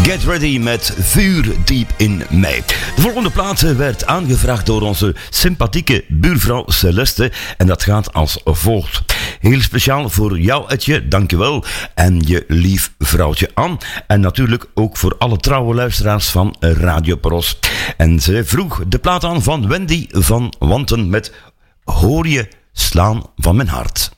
Get Ready met Vuur diep in mij. De volgende plaat werd aangevraagd door onze sympathieke buurvrouw Celeste. En dat gaat als volgt. Heel speciaal voor jou, Etje, dankjewel. En je lief vrouwtje Ann. En natuurlijk ook voor alle trouwe luisteraars van Radio Paros. En ze vroeg de plaat aan van Wendy van Wanten met Hoor je slaan van mijn hart.